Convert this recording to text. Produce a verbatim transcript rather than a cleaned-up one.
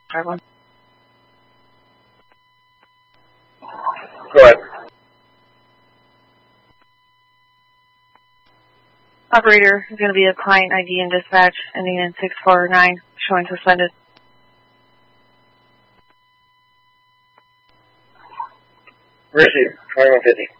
Everyone. Go ahead. Operator is going to be a client I D in dispatch ending in six four nine, showing suspended. Receive, twenty-one fifty.